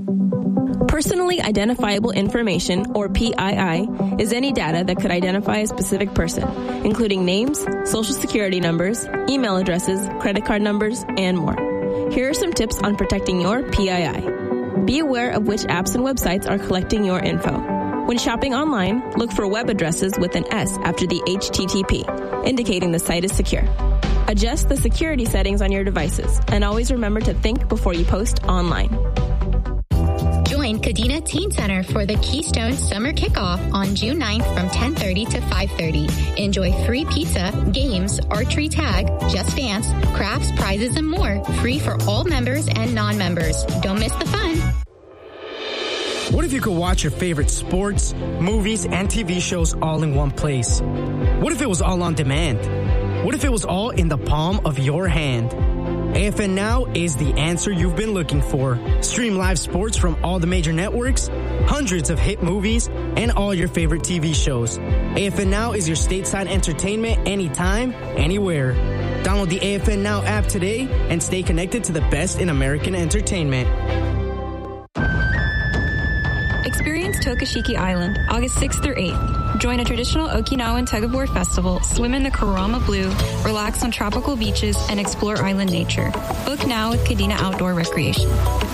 Personally identifiable information, or PII, is any data that could identify a specific person, including names, social security numbers, email addresses, credit card numbers, and more. Here are some tips on protecting your PII. Be aware of which apps and websites are collecting your info. When shopping online, look for web addresses with an S after the HTTP, indicating the site is secure. Adjust the security settings on your devices, and always remember to think before you post online. Join Kadena Teen Center for the Keystone Summer Kickoff on June 9th from 10:30 to 5:30. Enjoy free pizza, games, archery tag, Just Dance, crafts, prizes, and more. Free for all members and non-members. Don't miss the fun. What if you could watch your favorite sports, movies, and TV shows all in one place? What if it was all on demand? What if it was all in the palm of your hand? AFN Now is the answer you've been looking for. Stream live sports from all the major networks, hundreds of hit movies, and all your favorite TV shows. AFN Now is your stateside entertainment anytime, anywhere. Download the AFN Now app today and stay connected to the best in American entertainment. Experience Tokashiki Island, August 6th through 8th. Join a traditional Okinawan tug-of-war festival, swim in the Kurama Blue, relax on tropical beaches, and explore island nature. Book now with Kadena Outdoor Recreation.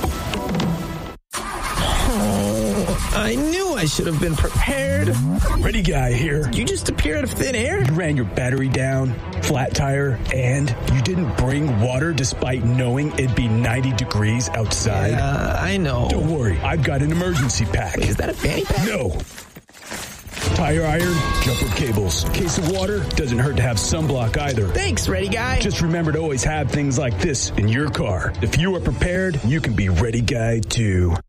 I knew I should have been prepared. Ready Guy here. You just appeared out of thin air? You ran your battery down, flat tire, and you didn't bring water despite knowing it'd be 90 degrees outside. Yeah, I know. Don't worry, I've got an emergency pack. Wait, is that a fanny pack? No. Tire iron, jumper cables. Case of water, doesn't hurt to have sunblock either. Thanks, Ready Guy. Just remember to always have things like this in your car. If you are prepared, you can be Ready Guy too.